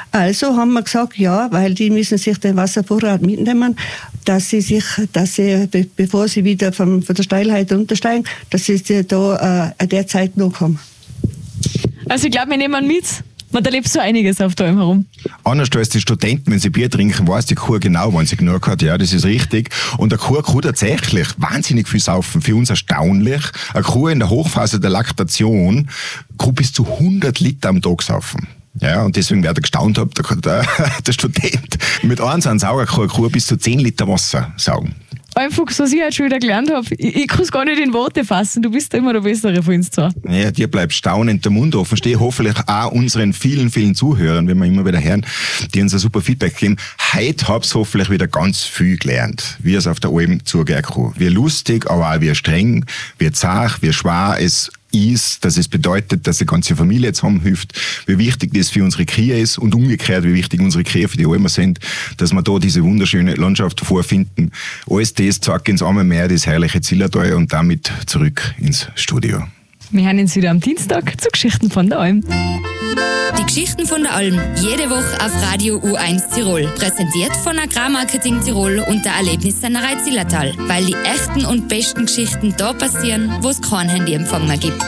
Also haben wir gesagt, ja, weil die müssen sich den Wasservorrat mitnehmen, dass sie, bevor sie wieder von der Steilheit runtersteigen, dass sie da derzeit noch haben. Also ich glaube, wir nehmen mit. Man erlebt so einiges auf da herum. Anders als die Studenten, wenn sie Bier trinken, weiß die Kuh genau, wann sie genug hat. Ja, das ist richtig. Und eine Kuh kann tatsächlich wahnsinnig viel saufen. Für uns erstaunlich. Eine Kuh in der Hochphase der Laktation kann bis zu 100 Liter am Tag saufen. Ja, und deswegen, wer da gestaunt hat, der Student mit einem Sauger kann eine Kuh bis zu 10 Liter Wasser saugen. Einfach, was ich heute schon wieder gelernt habe, ich kann es gar nicht in Worte fassen, du bist immer der Bessere von uns zwei. Ja, dir bleibt staunend der Mund offen. Stehe hoffentlich auch unseren vielen, vielen Zuhörern, wenn wir immer wieder hören, die uns ein super Feedback geben. Heute hab's hoffentlich wieder ganz viel gelernt, wie es auf der Alm zugehen kann. Wie lustig, aber auch wie streng, wie zart, wie schwer es ist, dass es bedeutet, dass die ganze Familie zusammenhilft, wie wichtig das für unsere Kühe ist und umgekehrt, wie wichtig unsere Kühe für die Almer sind, dass wir da diese wunderschöne Landschaft vorfinden. Alles das zeigt uns einmal mehr das herrliche Zillertal und damit zurück ins Studio. Wir hören uns wieder am Dienstag zu Geschichten von der Alm. Die Geschichten von der Alm, jede Woche auf Radio U1 Tirol. Präsentiert von Agrarmarketing Tirol und der Erlebnissennerei Zillertal. Weil die echten und besten Geschichten da passieren, wo es kein Handyempfang mehr gibt.